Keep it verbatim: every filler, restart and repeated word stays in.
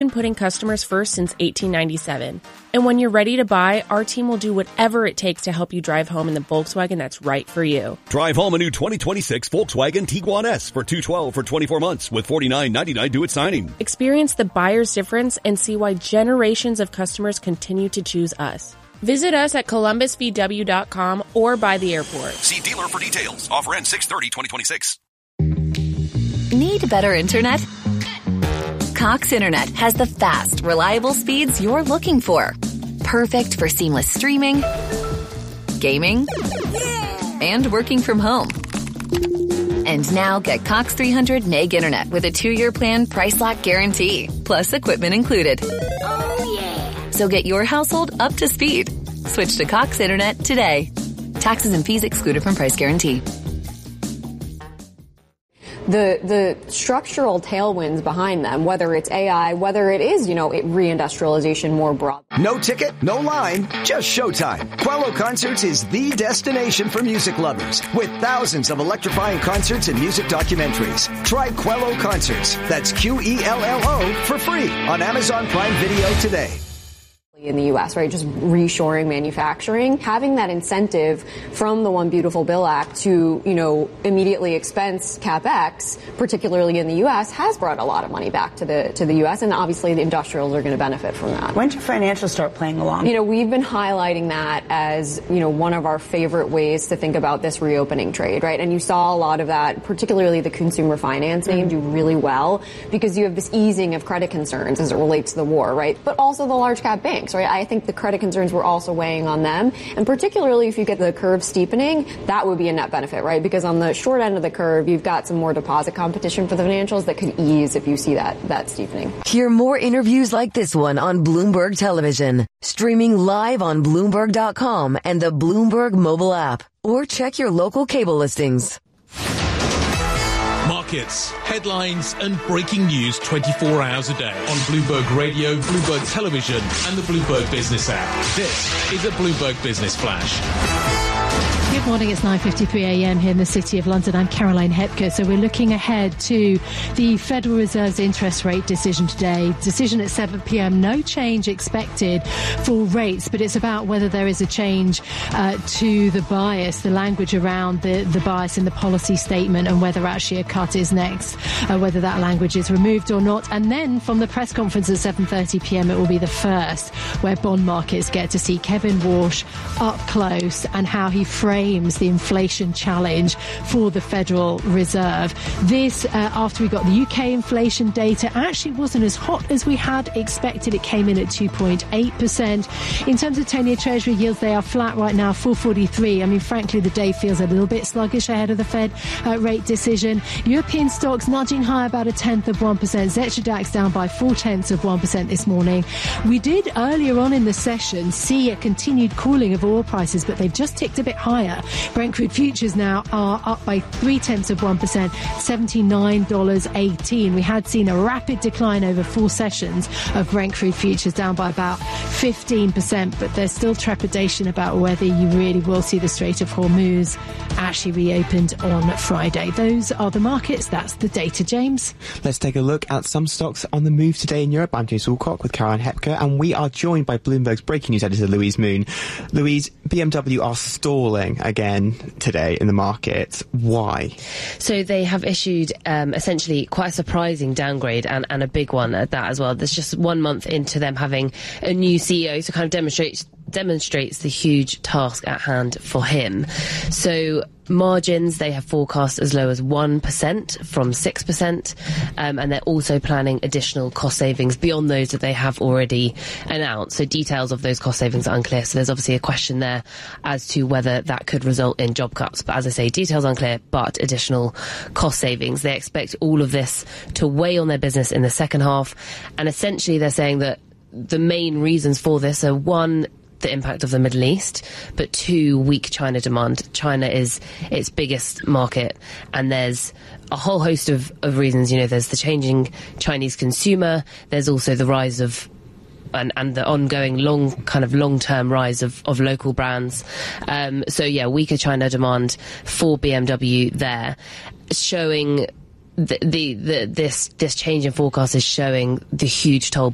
been putting customers first since eighteen ninety-seven. And when you're ready to buy, our team will do whatever it takes to help you drive home in the Volkswagen that's right for you. Drive home a new twenty twenty-six Volkswagen Tiguan S for two hundred twelve dollars for twenty-four months with forty-nine ninety-nine due at signing. Experience the buyer's difference and see why generations of customers continue to choose us. Visit us at columbus v w dot com or by the airport. See dealer for details. Offer ends six thirty twenty twenty-six. Need better internet? Cox Internet has the fast, reliable speeds you're looking for. Perfect for seamless streaming, gaming, and working from home. And now get Cox three hundred meg internet with a two-year plan price lock guarantee, plus equipment included. Oh, yeah. So get your household up to speed. Switch to Cox Internet today. Taxes and fees excluded from price guarantee. The the structural tailwinds behind them, whether it's A I, whether it is, you know, it reindustrialization more broad. No ticket, no line, just showtime. Quello Concerts is the destination for music lovers with thousands of electrifying concerts and music documentaries. Try Quello Concerts. That's Q E L L O for free on Amazon Prime Video today. In the U S, right? Just reshoring manufacturing, having that incentive from the One Beautiful Bill Act to, you know, immediately expense CapEx, particularly in the U S, has brought a lot of money back to the to the U S, and obviously the industrials are going to benefit from that. When do financials start playing along? You know, we've been highlighting that as, you know, one of our favorite ways to think about this reopening trade, right? And you saw a lot of that, particularly the consumer finance name, mm-hmm. do really well because you have this easing of credit concerns as it relates to the war, right? But also the large cap banks. Right? I think the credit concerns were also weighing on them. And particularly if you get the curve steepening, that would be a net benefit, right? Because on the short end of the curve, you've got some more deposit competition for the financials that could ease if you see that, that steepening. Hear more interviews like this one on Bloomberg Television. Streaming live on Bloomberg dot com and the Bloomberg mobile app. Or check your local cable listings. Markets, headlines, and breaking news twenty-four hours a day on Bloomberg Radio, Bloomberg Television, and the Bloomberg Business app. This is a Bloomberg Business Flash. Good morning, it's nine fifty-three a m here in the City of London. I'm Caroline Hepker. So we're looking ahead to the Federal Reserve's interest rate decision today. Decision at seven p m. No change expected for rates, but it's about whether there is a change uh, to the bias, the language around the, the bias in the policy statement, and whether actually a cut is next, uh, whether that language is removed or not. And then from the press conference at seven thirty p m, it will be the first where bond markets get to see Kevin Warsh up close and how he frames the inflation challenge for the Federal Reserve. This, uh, after we got the U K inflation data, actually wasn't as hot as we had expected. It came in at two point eight percent. In terms of ten-year Treasury yields, they are flat right now, four forty-three. I mean, frankly, the day feels a little bit sluggish ahead of the Fed uh, rate decision. European stocks nudging higher about a tenth of one percent. Xetra DAX down by four tenths of one percent this morning. We did earlier on in the session see a continued cooling of oil prices, but they've just ticked a bit higher. Brent crude futures now are up by three tenths of one percent, seventy-nine dollars and eighteen cents. We had seen a rapid decline over four sessions of Brent crude futures, down by about fifteen percent, but there's still trepidation about whether you really will see the Strait of Hormuz actually reopened on Friday. Those are the markets. That's the data, James. Let's take a look at some stocks on the move today in Europe. I'm James Alcock with Caroline Hepker, and we are joined by Bloomberg's breaking news editor, Louise Moon. Louise, B M W are stalling again today in the market. Why? So they have issued um, essentially quite a surprising downgrade, and, and a big one at that as well. There's just one month into them having a new C E O, so kind of demonstrates demonstrates the huge task at hand for him. So margins, they have forecast as low as one percent from six percent, um, and they're also planning additional cost savings beyond those that they have already announced. So details of those cost savings are unclear, so there's obviously a question there as to whether that could result in job cuts. But as I say, details unclear, but additional cost savings. They expect all of this to weigh on their business in the second half, and essentially they're saying that the main reasons for this are, one, the impact of the Middle East, but two, weak China demand. China is its biggest market, and there's a whole host of, of reasons. You know, there's the changing Chinese consumer, there's also the rise of and, and the ongoing long kind of long-term rise of, of local brands. Um, so yeah, weaker China demand for B M W there, showing The, the, the, this, this change in forecast is showing the huge toll